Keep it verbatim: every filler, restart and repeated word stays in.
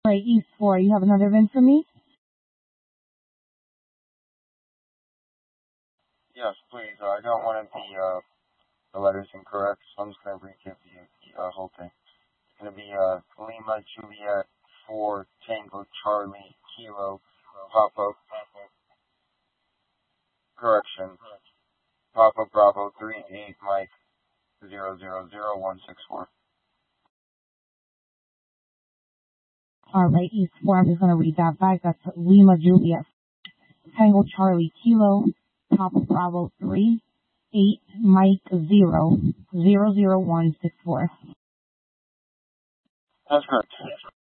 Right, East four, you have another VIN for me? Yes, please. Uh, I got one of the, uh, the letters incorrect, so I'm just going to re-give the, the uh, whole thing. It's going to be uh, Lima Juliet four Tango Charlie Kilo Papa, correction, Papa Bravo three eight Mike zero zero zero one six four. Alright, East four, I'm just going to read that back. That's Lima Juliet Tango Charlie Kilo Papa Bravo three eight Mike zero zero zero one six four. That's correct.